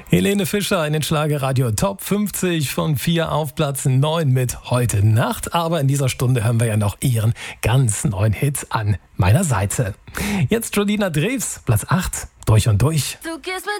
Helene Fischer in den Schlagerradio Top 50 von 4 auf Platz 9 mit Heute Nacht. Aber in dieser Stunde hören wir ja noch ihren ganz neuen Hit An meiner Seite. Jetzt Jolina Drews, Platz 8, Durch und Durch. Du gehst mit